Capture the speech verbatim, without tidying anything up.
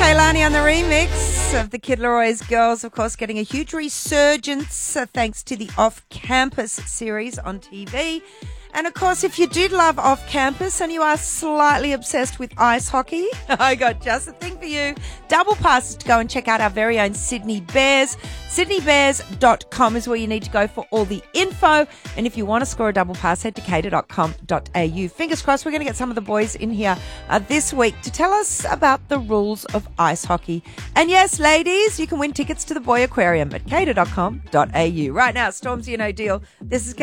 Kaylani on the remix of the Kid Leroy's Girls, of course, getting a huge resurgence uh, thanks to the Off Campus series on T V. And, of course, if you did love Off Campus and you are slightly obsessed with ice hockey, I got just the thing for you. Double passes to go and check out our very own Sydney Bears. Sydney Bears dot com is where you need to go for all the info. And if you want to score a double pass, head to cater dot com dot a u. Fingers crossed, we're going to get some of the boys in here uh, this week to tell us about the rules of ice hockey. And yes, ladies, you can win tickets to the Boy Aquarium at cater dot com dot a u. Right now, Stormzy and O'Deal. This is